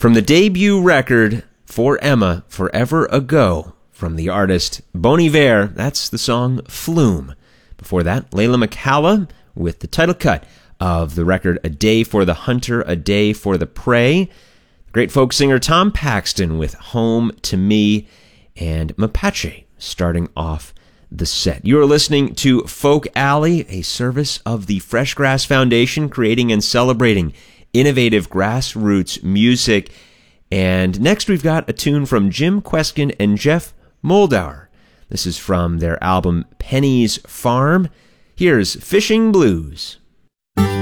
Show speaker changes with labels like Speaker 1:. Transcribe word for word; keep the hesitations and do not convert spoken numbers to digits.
Speaker 1: From the debut record, For Emma, Forever Ago, from the artist Bon Iver, that's the song Flume. Before that, Layla McCalla with the title cut of the record A Day for the Hunter, A Day for the Prey. Great folk singer Tom Paxton with Home to Me, and Mapache starting off the set. You are listening to Folk Alley, a service of the Fresh Grass Foundation, creating and celebrating innovative grassroots music. And next we've got a tune from Jim Kweskin and Jeff Moldauer. This is from their album Penny's Farm. Here's Fishing Blues.